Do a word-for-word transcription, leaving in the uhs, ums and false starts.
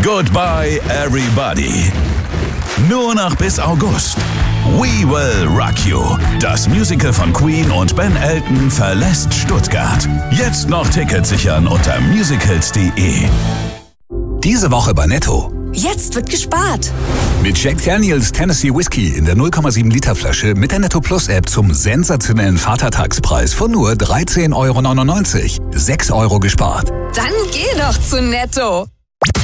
Goodbye Everybody. Nur noch bis August. We Will Rock You. Das Musical von Queen und Ben Elton verlässt Stuttgart. Jetzt noch Tickets sichern unter musicals punkt de. Diese Woche bei Netto. Jetzt wird gespart. Mit Jack Daniels Tennessee Whiskey in der null Komma sieben Liter Flasche mit der Netto Plus App zum sensationellen Vatertagspreis von nur dreizehn Euro neunundneunzig. sechs Euro gespart. Dann geh doch zu Netto.